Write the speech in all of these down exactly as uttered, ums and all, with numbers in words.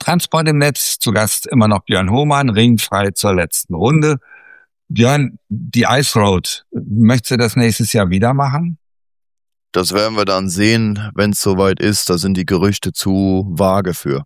Transport im Netz, zu Gast immer noch Björn Hohmann, ringfrei zur letzten Runde. Björn, die Ice Road, möchtest du das nächstes Jahr wieder machen? Das werden wir dann sehen, wenn es soweit ist. Da sind die Gerüchte zu vage für.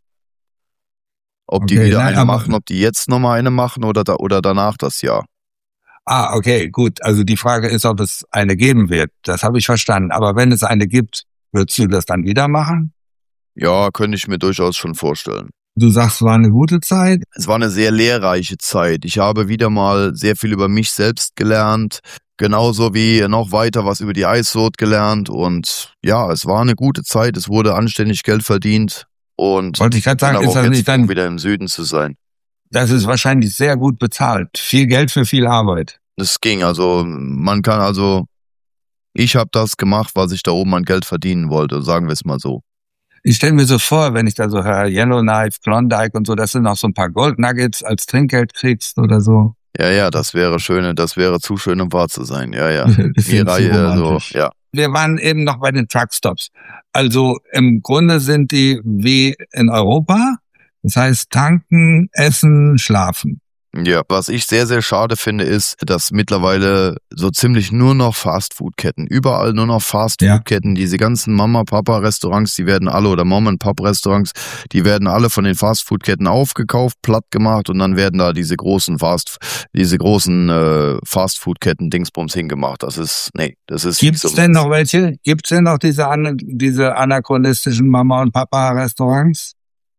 Ob okay, die wieder nein, eine machen, ob die jetzt nochmal eine machen oder, da, oder danach das Jahr. Ah, okay, gut. Also die Frage ist, ob es eine geben wird. Das habe ich verstanden. Aber wenn es eine gibt, würdest du das dann wieder machen? Ja, könnte ich mir durchaus schon vorstellen. Du sagst, es war eine gute Zeit? Es war eine sehr lehrreiche Zeit. Ich habe wieder mal sehr viel über mich selbst gelernt. Genauso wie noch weiter was über die Ice Road gelernt. Und ja, es war eine gute Zeit. Es wurde anständig Geld verdient. Und wollte ich gerade sagen, ist das nicht dann wieder im Süden zu sein? Das ist wahrscheinlich sehr gut bezahlt. Viel Geld für viel Arbeit. Das ging. Also man kann also, ich habe das gemacht, was ich da oben an Geld verdienen wollte. Sagen wir es mal so. Ich stelle mir so vor, wenn ich da so höre, Yellowknife, Klondike und so, dass du noch so ein paar Gold Nuggets als Trinkgeld kriegst oder so. Ja, ja, das wäre schön, das wäre zu schön, um wahr zu sein. Ja, ja. Die Reihe, so, ja. Wir waren eben noch bei den Truckstops. Also im Grunde sind die wie in Europa. Das heißt tanken, essen, schlafen. Ja, was ich sehr, sehr schade finde, ist, dass mittlerweile so ziemlich nur noch Fastfood-Ketten, überall nur noch Fastfood-Ketten, ja. Diese ganzen Mama-Papa-Restaurants, die werden alle, oder Mom-and-Pop-Restaurants, die werden alle von den Fastfood-Ketten aufgekauft, platt gemacht und dann werden da diese großen Fast, diese großen äh, Fastfood-Ketten-Dingsbums hingemacht. Das ist, nee, das ist... Gibt's so denn noch welche? Gibt's denn noch diese, diese anachronistischen Mama- und Papa-Restaurants?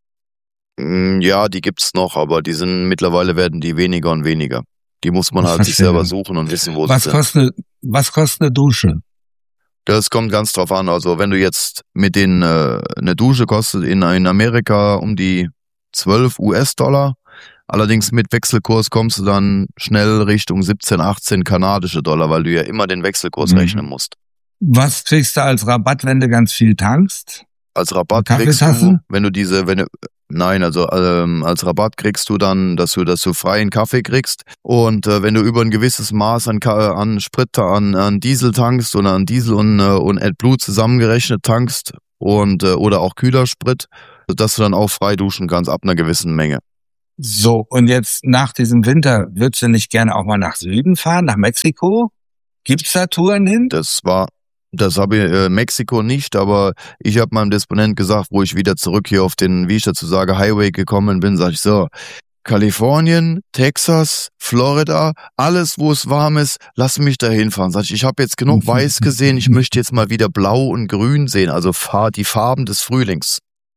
Ja, die gibt's noch, aber die sind mittlerweile werden die weniger und weniger. Die muss man ich halt verstehe. sich selber suchen und wissen, wo was sie kostet, sind. Was kostet eine Dusche? Das kommt ganz drauf an. Also wenn du jetzt mit den, äh, eine Dusche kostet in, in Amerika um die zwölf US-Dollar. Allerdings mit Wechselkurs kommst du dann schnell Richtung siebzehn, achtzehn kanadische Dollar, weil du ja immer den Wechselkurs mhm. rechnen musst. Was kriegst du als Rabatt, wenn du ganz viel tankst? Als Rabatt kriegst du, wenn du diese, wenn du, nein, also ähm, als Rabatt kriegst du dann, dass du, dass du freien Kaffee kriegst und äh, wenn du über ein gewisses Maß an, an Sprit, an, an Diesel tankst oder an Diesel und, äh, und AdBlue zusammengerechnet tankst und äh, oder auch Kühlersprit, dass du dann auch frei duschen kannst ab einer gewissen Menge. So, und jetzt nach diesem Winter, würdest du nicht gerne auch mal nach Süden fahren, nach Mexiko? Gibt's da Touren hin? Das war Das habe ich äh, Mexiko nicht, aber ich habe meinem Disponent gesagt, wo ich wieder zurück hier auf den, wie ich dazu sage, Highway gekommen bin, sage ich so, Kalifornien, Texas, Florida, alles, wo es warm ist, lass mich da hinfahren. Sag ich, ich habe jetzt genug Weiß gesehen, ich möchte jetzt mal wieder Blau und Grün sehen, also die Farben des Frühlings.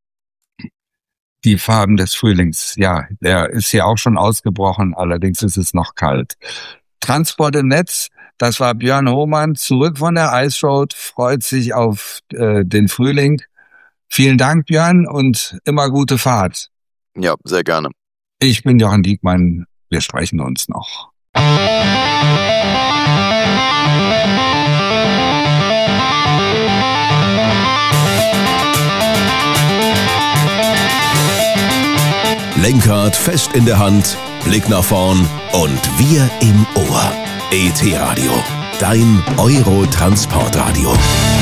Die Farben des Frühlings, ja, der ist hier auch schon ausgebrochen, allerdings ist es noch kalt. Transport im Netz. Das war Björn Hohmann, zurück von der Ice Road, freut sich auf äh, den Frühling. Vielen Dank, Björn, und immer gute Fahrt. Ja, sehr gerne. Ich bin Jochen Diekmann, wir sprechen uns noch. Lenkrad fest in der Hand, Blick nach vorn und wir im Ohr. E T Radio, dein Euro-Transportradio.